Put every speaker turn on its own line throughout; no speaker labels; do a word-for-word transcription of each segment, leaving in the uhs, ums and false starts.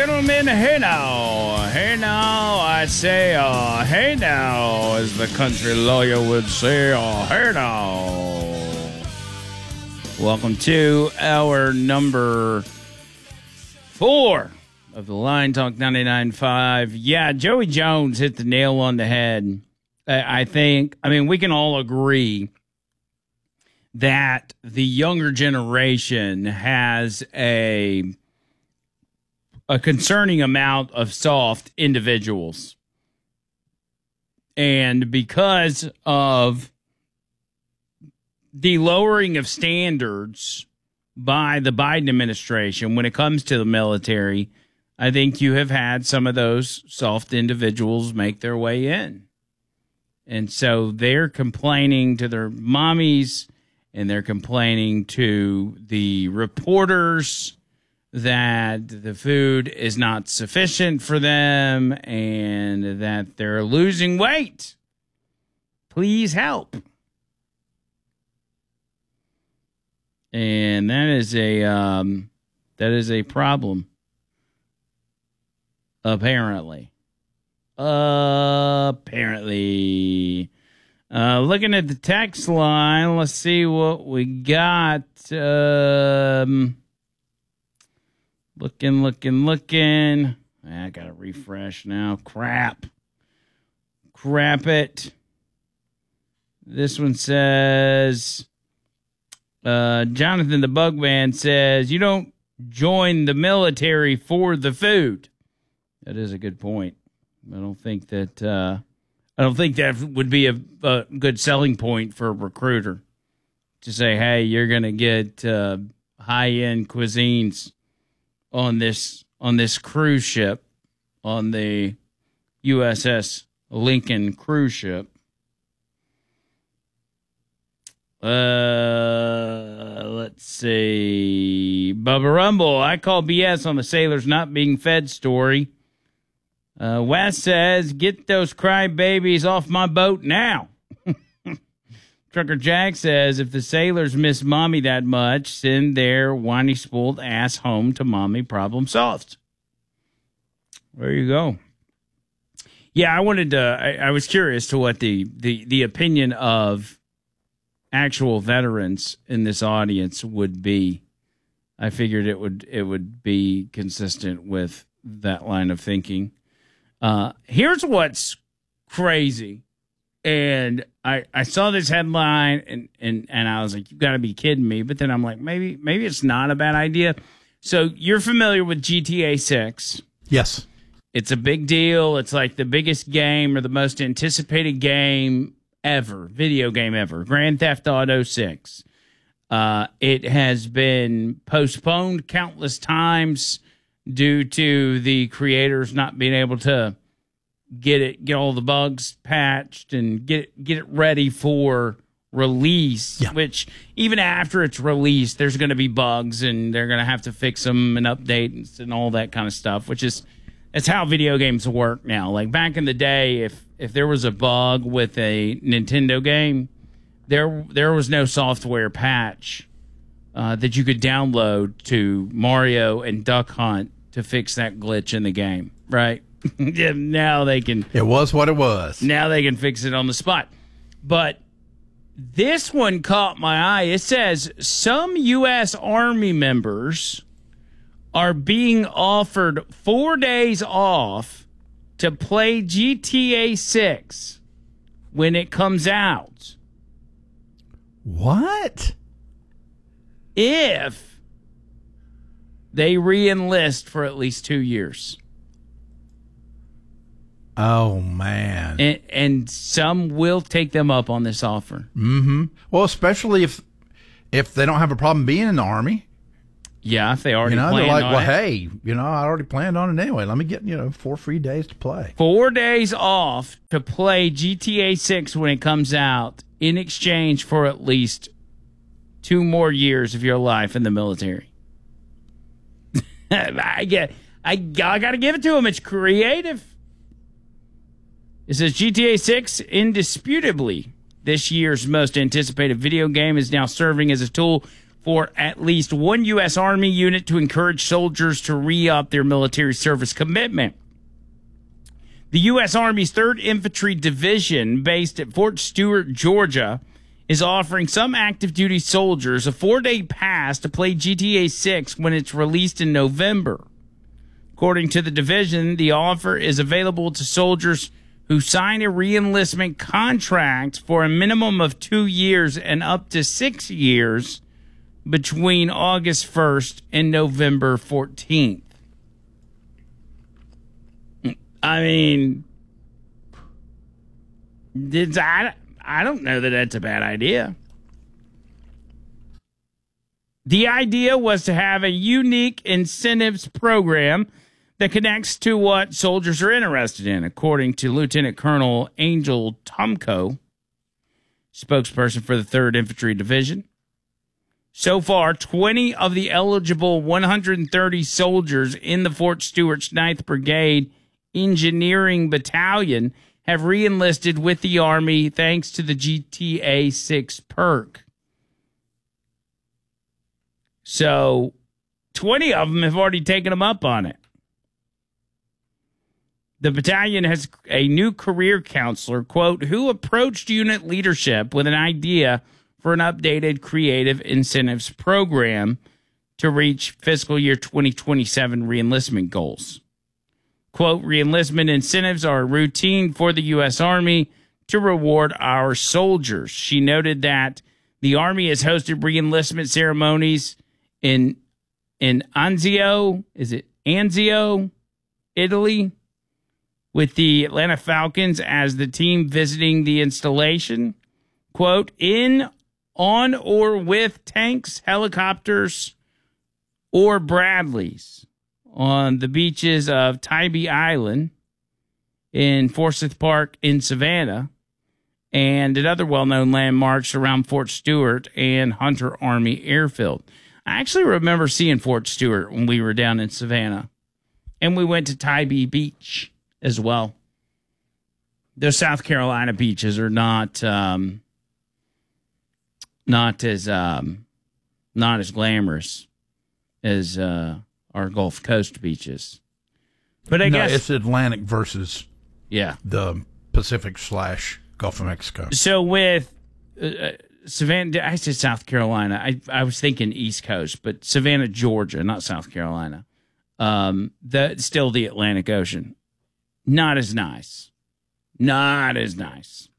gentlemen, hey now, hey now, I say, uh, hey now, as the country lawyer would say, uh, hey now. Welcome to our number four of the Line Talk ninety-nine point five. Yeah, Joey Jones hit the nail on the head. I think, I mean, we can all agree that the younger generation has a a concerning amount of soft individuals. And because of the lowering of standards by the Biden administration when it comes to the military, I think you have had some of those soft individuals make their way in. And so they're complaining to their mommies and they're complaining to the reporters that the food is not sufficient for them and that they're losing weight. Please help. And that is a um, that is a problem. Apparently. Uh, apparently. Uh, looking at the text line, let's see what we got. Um, looking, looking, looking. I gotta refresh now. Crap. Crap it. This one says, uh, Jonathan the Bugman says, you don't join the military for the food. That is a good point. I don't think that uh, I don't think that would be a, a good selling point for a recruiter to say, "Hey, you're going to get uh, high-end cuisines on this on this cruise ship, on the U S S Lincoln cruise ship." Uh, let's see, Bubba Rumble. I call B S on the sailors not being fed story. Uh, Wes says, get those crybabies off my boat now. Trucker Jack says, if the sailors miss mommy that much, send their whiny, spoiled ass home to mommy. Problem solved. There you go. Yeah, I wanted to, I, I was curious to what the, the, the opinion of actual veterans in this audience would be. I figured it would, it would be consistent with that line of thinking. Uh, here's what's crazy. And I, I saw this headline and, and, and I was like, you gotta be kidding me. But then I'm like, maybe, maybe it's not a bad idea. So you're familiar with G T A six.
Yes.
It's a big deal. It's like the biggest game or the most anticipated game ever, video game ever. Grand Theft Auto six. Uh, it has been postponed countless times due to the creators not being able to get it, get all the bugs patched and get get it ready for release. Yeah. Which even after it's released, there's going to be bugs and they're going to have to fix them and update and all that kind of stuff. Which is that's how video games work now. Like back in the day, if if there was a bug with a Nintendo game, there there was no software patch uh, that you could download to Mario and Duck Hunt to fix that glitch in the game, right? Yeah, now they can.
It was what it was.
Now they can fix it on the spot. But this one caught my eye. It says some U S Army members are being offered four days off to play G T A six when it comes out.
What?
If they re-enlist for at least two years.
Oh, man.
And, and some will take them up on this offer.
Mm-hmm. Well, especially if if they don't have a problem being in the Army.
Yeah, if they already
you know,
planned
they're like,
on
well,
it.
hey, you know, I already planned on it anyway. Let me get, you know, four free days to play.
Four days off to play G T A six when it comes out in exchange for at least two more years of your life in the military. I get, I, I got to give it to them. It's creative. It says G T A six, indisputably, this year's most anticipated video game, is now serving as a tool for at least one U S. Army unit to encourage soldiers to re-up their military service commitment. The U S. Army's third Infantry Division, based at Fort Stewart, Georgia, is offering some active duty soldiers a four-day pass to play G T A six when it's released in November. According to the division, the offer is available to soldiers who sign a re-enlistment contract for a minimum of two years and up to six years between August first and November fourteenth. I mean, did I, I don't know that that's a bad idea. The idea was to have a unique incentives program that connects to what soldiers are interested in, according to Lieutenant Colonel Angel Tomko, spokesperson for the third Infantry Division. So far, twenty of the eligible one hundred thirty soldiers in the Fort Stewart's ninth Brigade Engineering Battalion have re-enlisted with the Army thanks to the G T A six perk. So, twenty of them have already taken them up on it. The battalion has a new career counselor, quote, who approached unit leadership with an idea for an updated creative incentives program to reach fiscal year twenty twenty-seven reenlistment goals. Quote, reenlistment incentives are routine for the U S. Army to reward our soldiers. She noted that the Army has hosted reenlistment ceremonies in in Anzio, is it Anzio, Italy, with the Atlanta Falcons as the team visiting the installation. Quote, in, on, or with tanks, helicopters, or Bradleys on the beaches of Tybee Island, in Forsyth Park in Savannah, and at other well-known landmarks around Fort Stewart and Hunter Army Airfield. I actually remember seeing Fort Stewart when we were down in Savannah, and we went to Tybee Beach as well. Those South Carolina beaches are not um, not as um, not as glamorous as uh, our Gulf Coast beaches. But I
no,
guess
it's Atlantic versus
yeah
the Pacific slash Gulf of Mexico.
So with uh, Savannah, I said South Carolina. I I was thinking East Coast, but Savannah, Georgia, not South Carolina. Um, the still the Atlantic Ocean. Not as nice. Not as nice.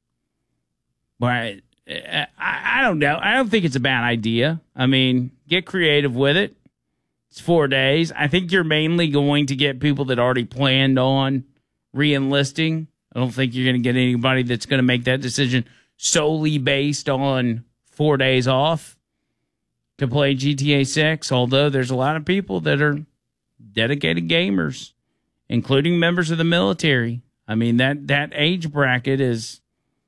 But I, I don't know. I don't think it's a bad idea. I mean, get creative with it. It's four days. I think you're mainly going to get people that already planned on re-enlisting. I don't think you're going to get anybody that's going to make that decision solely based on four days off to play G T A six, although there's a lot of people that are dedicated gamers, including members of the military. I mean, that, that age bracket is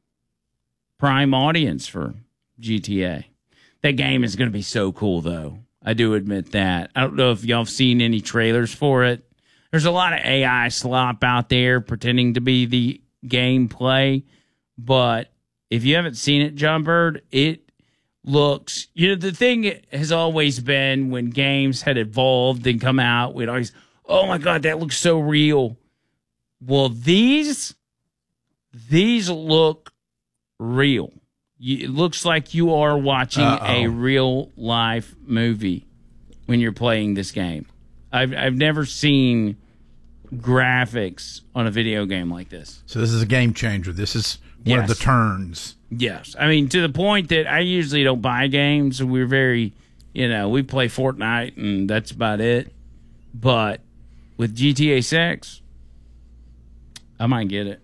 prime audience for G T A. That game is going to be so cool, though. I do admit that. I don't know if y'all have seen any trailers for it. There's a lot of A I slop out there pretending to be the gameplay, but if you haven't seen it, John Bird, it looks, you know, the thing has always been when games had evolved and come out, we'd always, oh my God, that looks so real. Well, these, these look real. You, it looks like you are watching Uh-oh. a real life movie when you're playing this game. I've I've never seen graphics on a video game like this.
So this is a game changer. This is one yes. of the turns.
Yes. I mean, to the point that I usually don't buy games. We're very, you know, we play Fortnite and that's about it. But with G T A six, I might get it.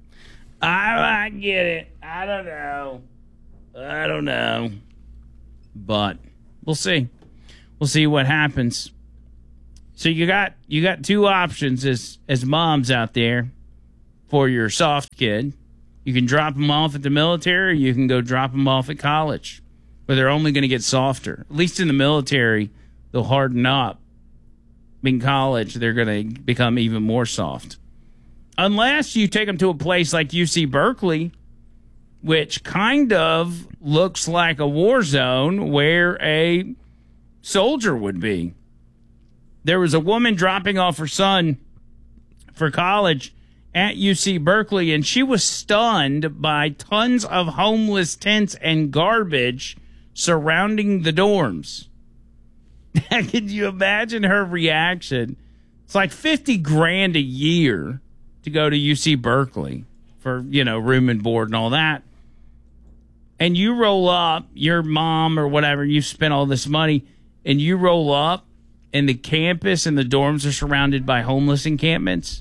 I might get it. I don't know. I don't know. But we'll see. We'll see what happens. So you got you got two options as as moms out there for your soft kid. You can drop them off at the military, or you can go drop them off at college, where they're only going to get softer. At least in the military, they'll harden up. In college, they're going to become even more soft. Unless you take them to a place like U C Berkeley, which kind of looks like a war zone where a soldier would be. There was a woman dropping off her son for college at U C Berkeley, and she was stunned by tons of homeless tents and garbage surrounding the dorms. Can you imagine her reaction? It's like fifty grand a year to go to U C Berkeley for, you know, room and board and all that. And you roll up, your mom or whatever, you spent all this money, and you roll up, and the campus and the dorms are surrounded by homeless encampments.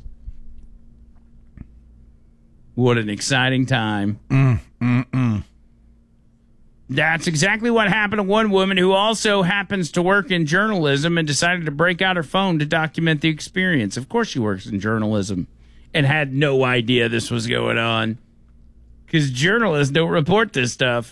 What an exciting time.
Mm, mm, mm.
That's exactly what happened to one woman who also happens to work in journalism and decided to break out her phone to document the experience. Of course she works in journalism and had no idea this was going on, because journalists don't report this stuff.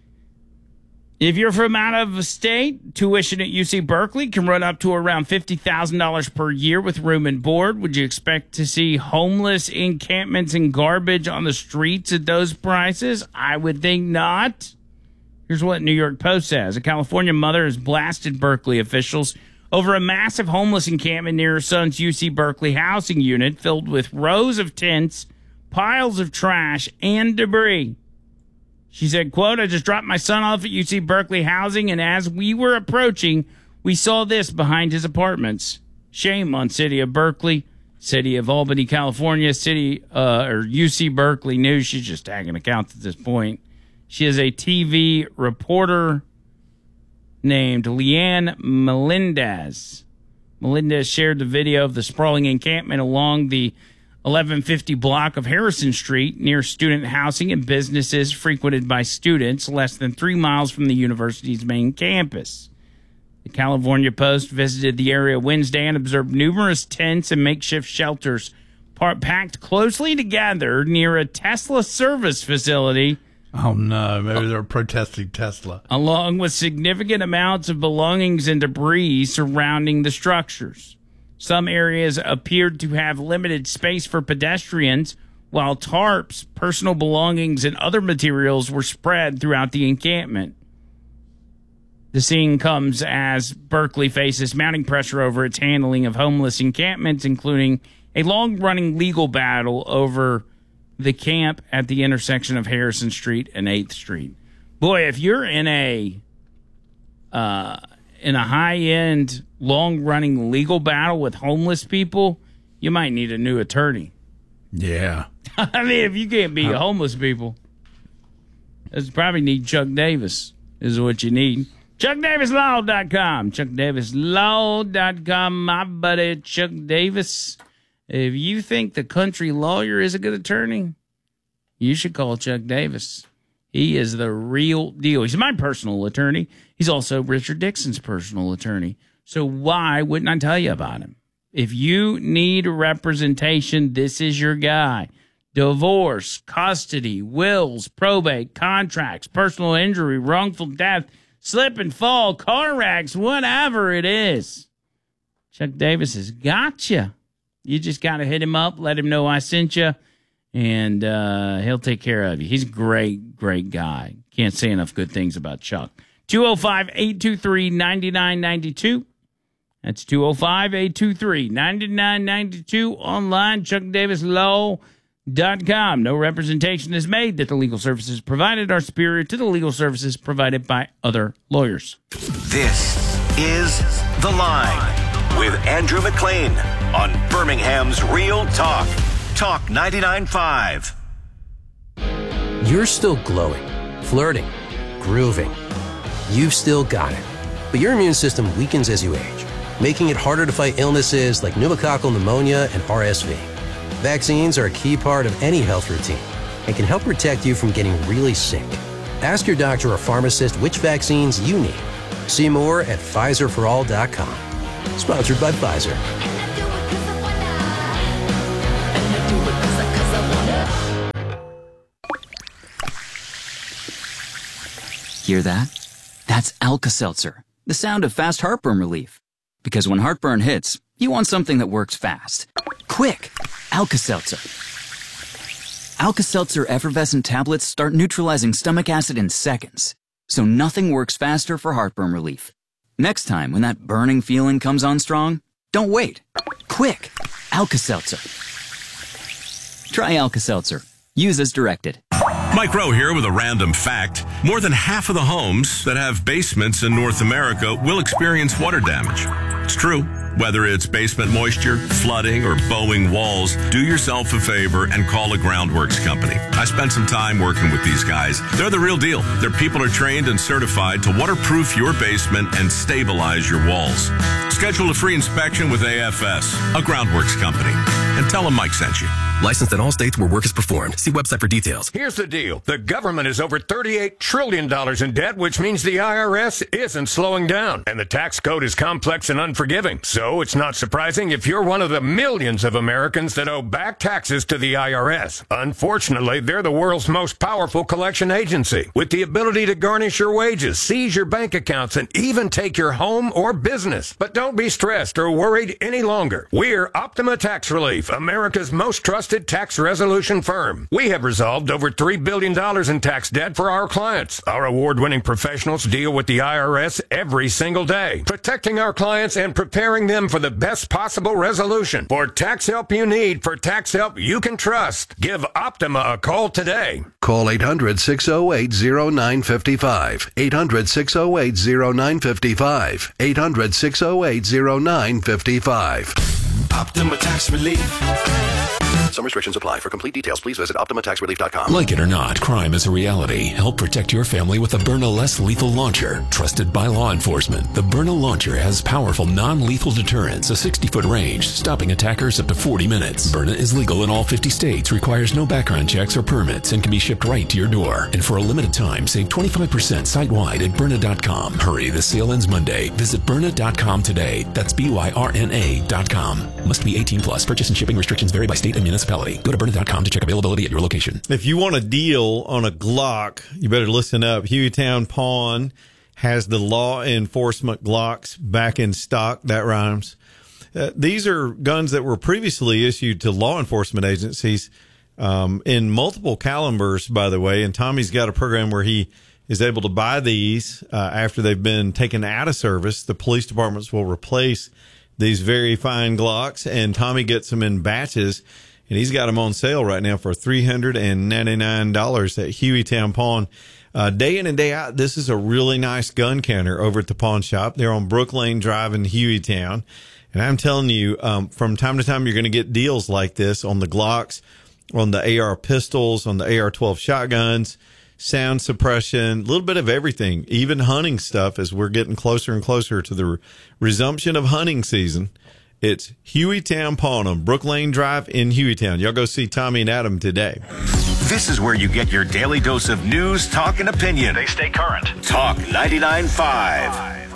If you're from out of state, tuition at U C Berkeley can run up to around fifty thousand dollars per year with room and board. Would you expect to see homeless encampments and garbage on the streets at those prices? I would think not. Here's what New York Post says. A California mother has blasted Berkeley officials over a massive homeless encampment near her son's U C Berkeley housing unit filled with rows of tents, piles of trash, and debris. She said, quote, I just dropped my son off at U C Berkeley housing, and as we were approaching, we saw this behind his apartments. Shame on City of Berkeley, City of Albany, California, City uh, or U C Berkeley News. She's just tagging accounts at this point. She is a T V reporter named Leanne Melendez. Melendez shared the video of the sprawling encampment along the eleven fifty block of Harrison Street near student housing and businesses frequented by students less than three miles from the university's main campus. The California Post visited the area Wednesday and observed numerous tents and makeshift shelters part packed closely together near a Tesla service facility.
Oh, no. Maybe they're protesting Tesla.
Along with significant amounts of belongings and debris surrounding the structures. Some areas appeared to have limited space for pedestrians, while tarps, personal belongings, and other materials were spread throughout the encampment. The scene comes as Berkeley faces mounting pressure over its handling of homeless encampments, including a long-running legal battle over the camp at the intersection of Harrison Street and eighth Street. Boy, if you're in a uh, in a high-end, long-running legal battle with homeless people, you might need a new attorney.
Yeah.
I mean, if you can't beat homeless people, you probably need Chuck Davis is what you need. Chuck Davis Law dot com. Chuck Davis Law dot com. My buddy Chuck Davis. If you think the country lawyer is a good attorney, you should call Chuck Davis. He is the real deal. He's my personal attorney. He's also Richard Dixon's personal attorney. So why wouldn't I tell you about him? If you need representation, this is your guy. Divorce, custody, wills, probate, contracts, personal injury, wrongful death, slip and fall, car wrecks, whatever it is. Chuck Davis has got you. You just got to hit him up, let him know I sent you, and uh, he'll take care of you. He's a great, great guy. Can't say enough good things about Chuck. two oh five, eight two three, nine nine nine two. That's two oh five, eight two three, nine nine nine two. Online, Chuck Davis Law dot com. No representation is made that the legal services provided are superior to the legal services provided by other lawyers.
This is The Line with Andrew McLean on Birmingham's Real Talk. Talk ninety-nine point five.
You're still glowing, flirting, grooving. You've still got it. But your immune system weakens as you age, making it harder to fight illnesses like pneumococcal pneumonia and R S V. Vaccines are a key part of any health routine and can help protect you from getting really sick. Ask your doctor or pharmacist which vaccines you need. See more at Pfizer for all dot com. Sponsored by Pfizer.
Hear that? That's Alka-Seltzer, the sound of fast heartburn relief. Because when heartburn hits, you want something that works fast. Quick! Alka-Seltzer. Alka-Seltzer effervescent tablets start neutralizing stomach acid in seconds, so nothing works faster for heartburn relief. Next time when that burning feeling comes on strong, don't wait. Quick, Alka-Seltzer. Try Alka-Seltzer. Use as directed.
Mike Rowe here with a random fact. More than half of the homes that have basements in North America will experience water damage. It's true. Whether it's basement moisture, flooding, or bowing walls, do yourself a favor and call a Groundworks company. I spent some time working with these guys. They're the real deal. Their people are trained and certified to waterproof your basement and stabilize your walls. Schedule a free inspection with A F S, a Groundworks company, and tell them Mike sent you.
Licensed in all states where work is performed. See website for details.
Here's the deal. The government is over thirty-eight trillion dollars in debt, which means the I R S isn't slowing down. And the tax code is complex and unforgiving. So it's not surprising if you're one of the millions of Americans that owe back taxes to the I R S. Unfortunately, they're the world's most powerful collection agency, with the ability to garnish your wages, seize your bank accounts, and even take your home or business. But don't be stressed or worried any longer. We're Optima Tax Relief, America's most trusted tax resolution firm. We have resolved over three billion dollars in tax debt for our clients. Our award-winning professionals deal with the I R S every single day, protecting our clients and preparing them for the best possible resolution. For tax help you need, for tax help you can trust, give Optima a call today.
Call eight hundred, six oh eight, oh nine five five. eight hundred, six oh eight, oh nine five five. eight hundred, six oh eight, oh nine five five.
Optima Tax Relief.
Some restrictions apply. For complete details, please visit Optima Tax Relief dot com.
Like it or not, crime is a reality. Help protect your family with the Byrna Less Lethal Launcher. Trusted by law enforcement, the Byrna Launcher has powerful non-lethal deterrence, a sixty-foot range, stopping attackers up to forty minutes. Byrna is legal in all fifty states, requires no background checks or permits, and can be shipped right to your door. And for a limited time, save twenty-five percent site-wide at Byrna dot com. Hurry, the sale ends Monday. Visit Byrna dot com today. That's B Y R N A dot com. Must be eighteen plus. Purchase and shipping restrictions vary by state and municipality. Go to Byrna dot com to check availability at your location.
If you want a deal on a Glock, you better listen up. Hueytown Pawn has the law enforcement Glocks back in stock. That rhymes. Uh, these are guns that were previously issued to law enforcement agencies um, in multiple calibers, by the way. And Tommy's got a program where he is able to buy these uh, after they've been taken out of service. The police departments will replace these very fine Glocks, and Tommy gets them in batches. And he's got them on sale right now for three hundred ninety-nine dollars at Hueytown Pawn. Uh, day in and day out, this is a really nice gun counter over at the pawn shop. They're on Brook Lane Drive in Hueytown. And I'm telling you, um, from time to time, you're going to get deals like this on the Glocks, on the A R pistols, on the A R twelve shotguns, sound suppression, a little bit of everything, even hunting stuff as we're getting closer and closer to the re- resumption of hunting season. It's Hueytown Pawn on Brook Lane Drive in Hueytown. Y'all go see Tommy and Adam today.
This is where you get your daily dose of news, talk, and opinion.
They stay current.
Talk ninety-nine point five.